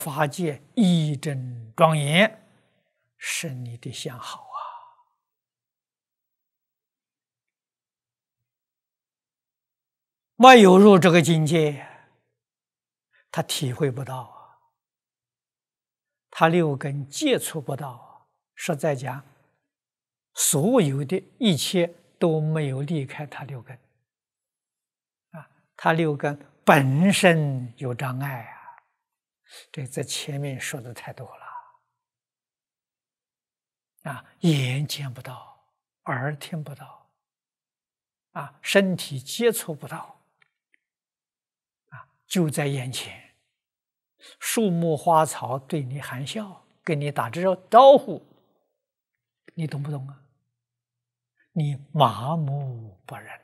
法界义正庄严，是你的相好啊！没有入这个境界，他体会不到啊，他六根接触不到啊。实在讲，所有的一切都没有离开他六根啊，他六根本身有障碍啊。这在前面说的太多了啊，眼见不到，耳听不到，啊，身体接触不到，啊，就在眼前，树木花草对你含笑，跟你打招呼，你懂不懂啊？你麻木不仁。